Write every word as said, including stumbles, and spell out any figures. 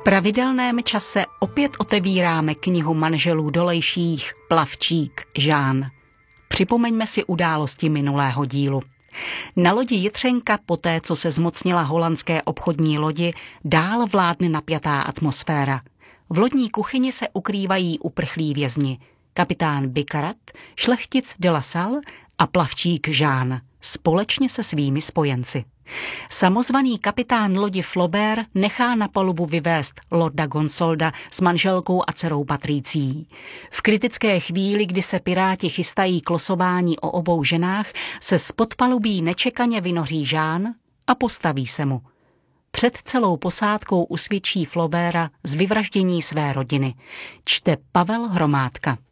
pravidelném čase opět otevíráme knihu manželů Dolejších Plavčík, Žán. Připomeňme si události minulého dílu. Na lodi Jitřenka poté, co se zmocnila holandské obchodní lodi, dál vládne napjatá atmosféra. V lodní kuchyni se ukrývají uprchlí vězni. Kapitán Bikarat, šlechtic de la Salle a plavčík Žán společně se svými spojenci. Samozvaný kapitán lodi Flaubert nechá na palubu vyvést lorda Gonsolda s manželkou a dcerou Patricií. V kritické chvíli, kdy se piráti chystají k losování o obou ženách, se spod palubí nečekaně vynoří Žán a postaví se mu. Před celou posádkou usvědčí Flauberta z vyvraždění své rodiny. Čte Pavel Hromádka.